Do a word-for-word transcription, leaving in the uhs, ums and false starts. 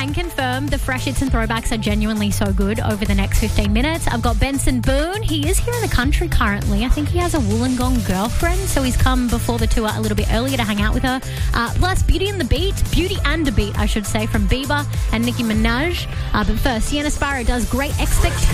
can confirm the fresh hits and throwbacks are genuinely so good over the next fifteen minutes. I've got Benson Boone. He is here in the country currently. I think he has a Wollongong girlfriend, so he's come before the tour a little bit earlier to hang out with her. Uh, plus, Beauty and the Beat, Beauty and a Beat, I should say, from Bieber and Nicki Minaj. Uh, but first, Sienna Sparrow does Great Expectations.